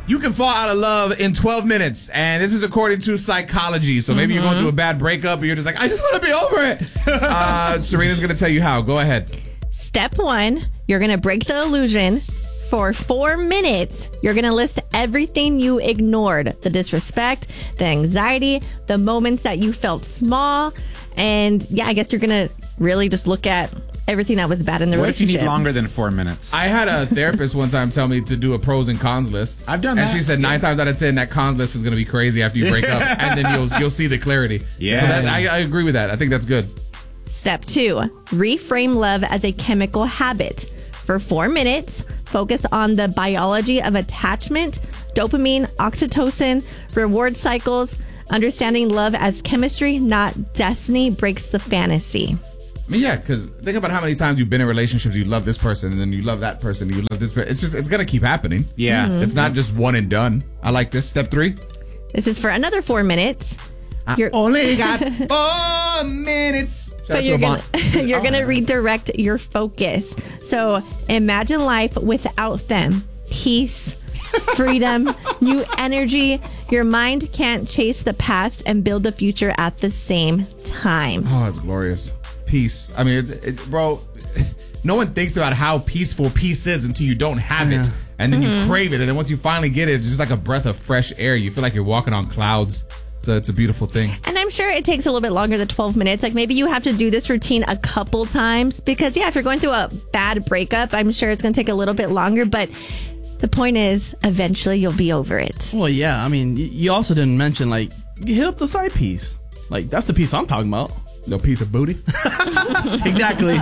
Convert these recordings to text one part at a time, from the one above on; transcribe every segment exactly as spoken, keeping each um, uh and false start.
You can fall out of love in twelve minutes, and this is according to psychology. So maybe mm-hmm. you're going through a bad breakup, and you're just like, I just want to be over it. uh, Serena's going to tell you how. Go ahead. Step one, you're going to break the illusion. For four minutes, you're going to list everything you ignored. The disrespect, the anxiety, the moments that you felt small. And yeah, I guess you're going to really just look at everything that was bad in the what relationship. What if you need longer than four minutes? I had a therapist one time tell me to do a pros and cons list. I've done and that. And she said nine times out of ten, that cons list is going to be crazy after you break up. And then you'll you'll see the clarity. Yeah. So that, I, I agree with that. I think that's good. Step two, reframe love as a chemical habit. For four minutes, focus on the biology of attachment, dopamine, oxytocin, reward cycles. Understanding love as chemistry, not destiny, breaks the fantasy. I mean, yeah, because think about how many times you've been in relationships, you love this person, and then you love that person, and you love this person. It's just, it's going to keep happening. Yeah. Mm-hmm. It's not just one and done. I like this. Step three. This is for another four minutes. I You're- only got four minutes. Shout So out to you're Avant. gonna you're Oh. gonna redirect your focus. So imagine life without them. Peace, freedom, new energy. Your mind can't chase the past and build the future at the same time. Oh, it's glorious. Peace. I mean, it, it, bro, no one thinks about how peaceful peace is until you don't have it. And then mm-hmm. you crave it. And then once you finally get it, it's just like a breath of fresh air. You feel like you're walking on clouds. So it's a beautiful thing. And I'm sure it takes a little bit longer than twelve minutes. Like maybe you have to do this routine a couple times because, yeah, if you're going through a bad breakup, I'm sure it's going to take a little bit longer. But the point is, eventually you'll be over it. Well, yeah. I mean, you also didn't mention, like, hit up the side piece. Like, that's the piece I'm talking about. No piece of booty. Exactly.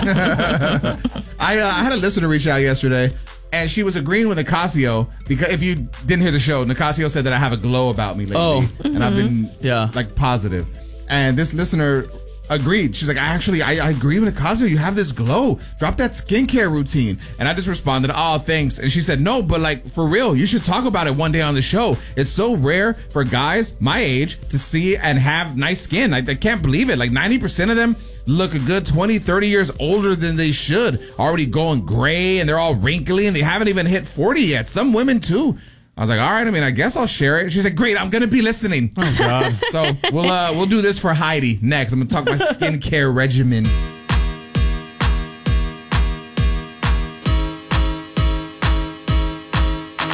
I, uh, I had a listener reach out yesterday, and she was agreeing with Nicasio because if you didn't hear the show, Nicasio said that I have a glow about me lately. Oh. And Mm-hmm. I've been yeah. like positive. And this listener agreed. She's like, actually, I, I agree with Nicasio. You have this glow. Drop that skincare routine. And I just responded, oh, thanks. And she said, no, but like for real, you should talk about it one day on the show. It's so rare for guys my age to see and have nice skin. I, I can't believe it. Like ninety percent of them look a good twenty, thirty years older than they should. Already going gray and they're all wrinkly and they haven't even hit forty yet. Some women too. I was like, all right, I mean, I guess I'll share it. She said, great, I'm going to be listening. Oh, God. So we'll uh, we'll do this for Heidi next. I'm going to talk my skincare regimen.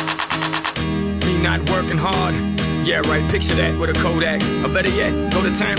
Me not working hard. Yeah, right, picture that with a Kodak. Or better yet, go to times